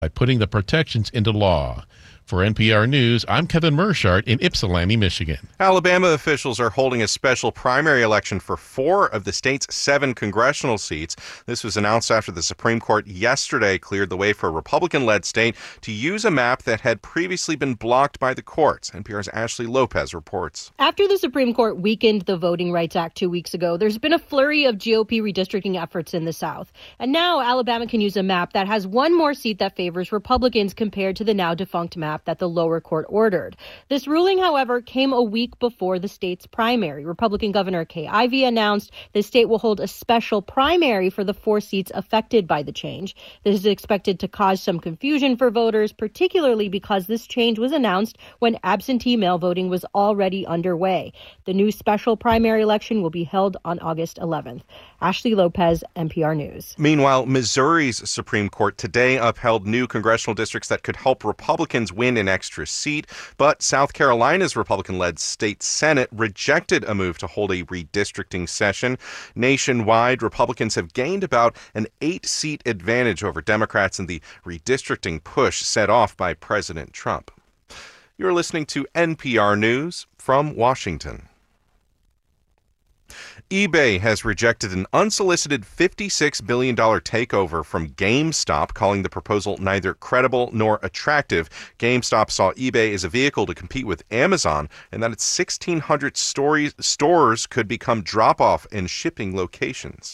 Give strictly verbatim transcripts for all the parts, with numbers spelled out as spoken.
by putting the protections into law. For N P R News, I'm Kevin Mershart in Ypsilanti, Michigan. Alabama officials are holding a special primary election for four of the state's seven congressional seats. This was announced after the Supreme Court yesterday cleared the way for a Republican-led state to use a map that had previously been blocked by the courts. N P R's Ashley Lopez reports. After the Supreme Court weakened the Voting Rights Act two weeks ago, there's been a flurry of G O P redistricting efforts in the South. And now Alabama can use a map that has one more seat that favors Republicans compared to the now defunct map that the lower court ordered. This ruling, however, came a week before the state's primary. Republican Governor Kay Ivey announced the state will hold a special primary for the four seats affected by the change. This is expected to cause some confusion for voters, particularly because this change was announced when absentee mail voting was already underway. The new special primary election will be held on August eleventh. Ashley Lopez, N P R News. Meanwhile, Missouri's Supreme Court today upheld new congressional districts that could help Republicans win an extra seat, but South Carolina's Republican-led state Senate rejected a move to hold a redistricting session. Nationwide, Republicans have gained about an eight-seat advantage over Democrats in the redistricting push set off by President Trump. You're listening to N P R News from Washington. eBay has rejected an unsolicited fifty-six billion dollars takeover from GameStop, calling the proposal neither credible nor attractive. GameStop saw eBay as a vehicle to compete with Amazon, and that its sixteen hundred stories, stores could become drop-off and shipping locations.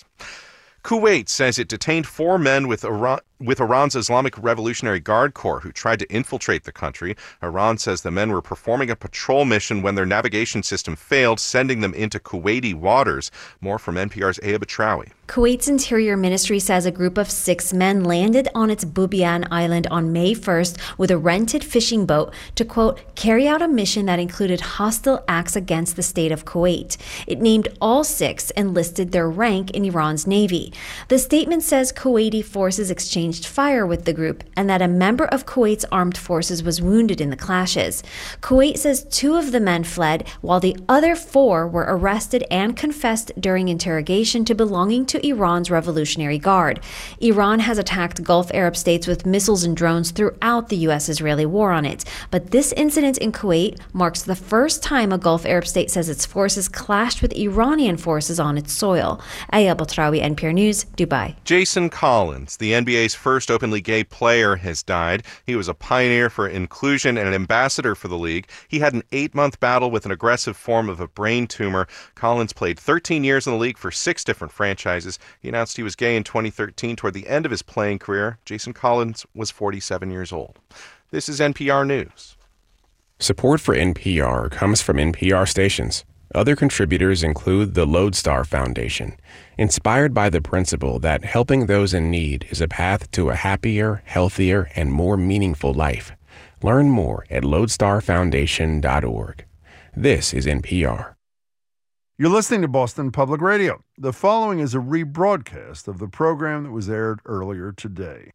Kuwait says it detained four men with Iran, with Iran's Islamic Revolutionary Guard Corps who tried to infiltrate the country. Iran says the men were performing a patrol mission when their navigation system failed, sending them into Kuwaiti waters. More from N P R's Aya Batrawi. Kuwait's Interior Ministry says a group of six men landed on its Bubiyan Island on May first with a rented fishing boat to, quote, carry out a mission that included hostile acts against the state of Kuwait. It named all six and listed their rank in Iran's navy. The statement says Kuwaiti forces exchanged fire with the group and that a member of Kuwait's armed forces was wounded in the clashes. Kuwait says two of the men fled while the other four were arrested and confessed during interrogation to belonging to Iran's Revolutionary Guard. Iran has attacked Gulf Arab states with missiles and drones throughout the U S-Israeli war on it. But this incident in Kuwait marks the first time a Gulf Arab state says its forces clashed with Iranian forces on its soil. Aya Batrawi, N P R News, Dubai. Jason Collins, the N B A's first openly gay player, has died. He was a pioneer for inclusion and an ambassador for the league. He had an eight-month battle with an aggressive form of a brain tumor. Collins played thirteen years in the league for six different franchises. He announced he was gay in twenty thirteen toward the end of his playing career. Jason Collins was forty-seven years old. This is N P R News. Support for N P R comes from N P R stations. Other contributors include the Lodestar Foundation, inspired by the principle that helping those in need is a path to a happier, healthier, and more meaningful life. Learn more at lodestar foundation dot org. This is N P R. You're listening to Boston Public Radio. The following is a rebroadcast of the program that was aired earlier today.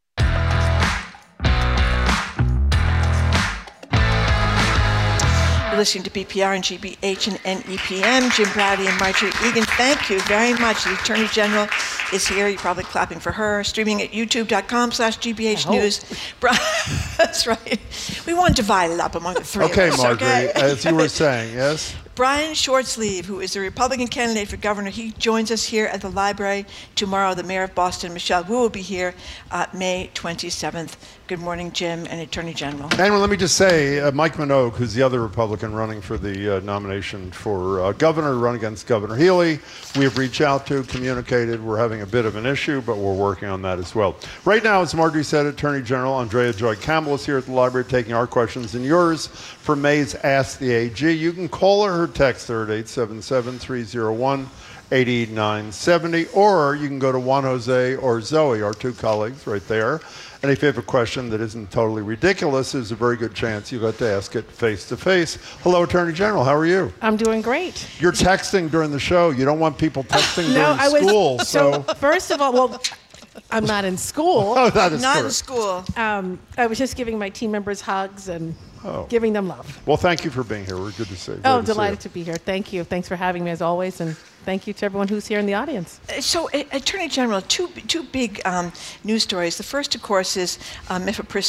You're listening to B P R and G B H and N E P M. Jim Braude and Marjorie Egan, thank you very much. The Attorney General is here. You're probably clapping for her. Streaming at youtube.com slash GBH News. That's right. We want to divide it up among the three okay, of us. Marjorie, Okay, Marjorie, as you were saying, yes? Brian Shortsleeve, who is the Republican candidate for governor, he joins us here at the library tomorrow. The mayor of Boston, Michelle Wu, will be here uh, May twenty-seventh. Good morning, Jim, and Attorney General. And let me just say, uh, Mike Minogue, who's the other Republican running for the uh, nomination for uh, governor, run against Governor Healy, we have reached out to, communicated. We're having a bit of an issue, but we're working on that as well. Right now, as Marjorie said, Attorney General Andrea Joy Campbell is here at the library taking our questions and yours for May's Ask the A G. You can call her or text her at eight seven seven, three oh one, eight nine seven oh, or you can go to Juan Jose or Zoe, our two colleagues right there. And if you have a question that isn't totally ridiculous, there's a very good chance you got to ask it face to face. Hello, Attorney General. How are you? I'm doing great. You're texting during the show. You don't want people texting no, during I was, school. So, so first of all, well, I'm not in school. Oh, that is Not correct. in school. Um, I was just giving my team members hugs and oh. giving them love. Well, thank you for being here. We're good to see you. Oh, Glad to delighted see to be here. Thank you. Thanks for having me as always, and thank you to everyone who's here in the audience. Uh, So, uh, Attorney General, two two big um, news stories. The first, of course, is um, mifepristone.